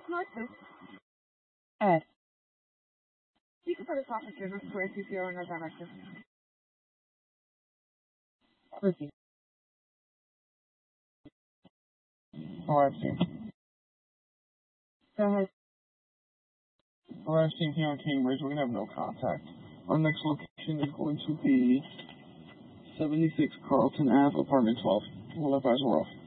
North Ed. You can put us off in North Square CCO in our direction. Ricky. Alright, team. Go ahead. Alright, team here on Cambridge, we're going to have no contact. Our next location is going to be 76 Carlton Ave, apartment 12. We'll advise we're off.